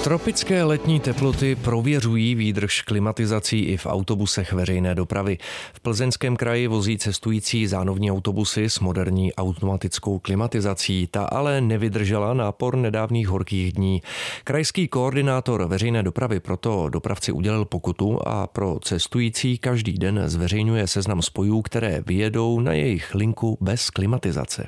Tropické letní teploty prověřují výdrž klimatizací i v autobusech veřejné dopravy. V Plzeňském kraji vozí cestující zánovní autobusy s moderní automatickou klimatizací. Ta ale nevydržela nápor nedávných horkých dní. Krajský koordinátor veřejné dopravy proto dopravci udělil pokutu a pro cestující každý den zveřejňuje seznam spojů, které vyjedou na jejich linku bez klimatizace.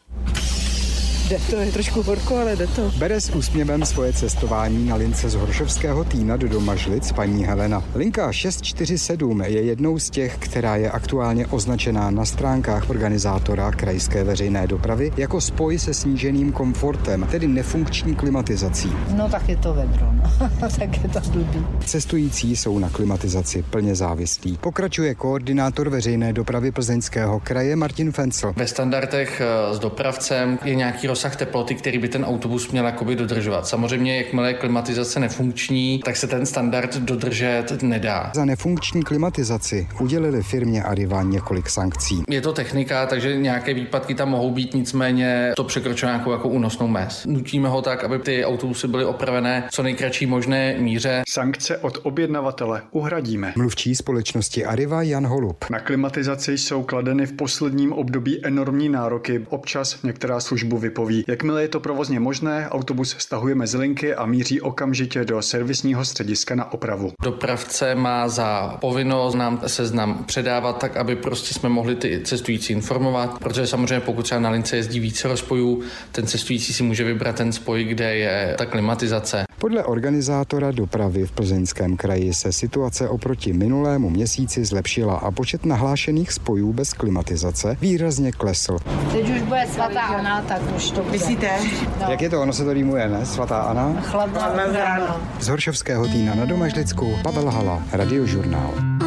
Jde to, je trošku horko, ale jde to. Bere s úsměvem svoje cestování na lince z Horšovského Týna do Domažlic paní Helena. Linka 647 je jednou z těch, která je aktuálně označená na stránkách organizátora krajské veřejné dopravy jako spoj se sníženým komfortem, tedy nefunkční klimatizací. No tak je to vedro, no. Tak je to blbý. Cestující jsou na klimatizaci plně závislí. Pokračuje koordinátor veřejné dopravy Plzeňského kraje Martin Fencl. Ve standardech s dopravcem je nějaký rozsah teploty, který by ten autobus měl jakoby dodržovat. Samozřejmě, jakmile je klimatizace nefunkční, tak se ten standard dodržet nedá. Za nefunkční klimatizaci udělili firmě Arriva několik sankcí. Je to technika, takže nějaké výpadky tam mohou být, nicméně to překročuje nějakou jako únosnou mez. Nutíme ho tak, aby ty autobusy byly opravené co nejkratší možné míře. Sankce od objednavatele uhradíme. Mluvčí společnosti Arriva Jan Holub. Na klimatizaci jsou kladeny v posledním období enormní nároky. Občas některá službu vypoví. Jakmile je to provozně možné, autobus stahujeme z linky a míří okamžitě do servisního střediska na opravu. Dopravce má za povinnost nám seznam předávat tak, aby prostě jsme mohli ty cestující informovat, protože samozřejmě pokud třeba na lince jezdí více spojů, ten cestující si může vybrat ten spoj, kde je ta klimatizace. Podle organizátora dopravy v Plzeňském kraji se situace oproti minulému měsíci zlepšila a počet nahlášených spojů bez klimatizace výrazně klesl. Teď už bude svatá Anna, tak už to bude. Myslíte? No. Jak je to? Ono se to rýmuje, ne? Svatá Anna? Chladná ráno. Z Horšovského Týna na Domažlicku Pavel Hala, Radiožurnál.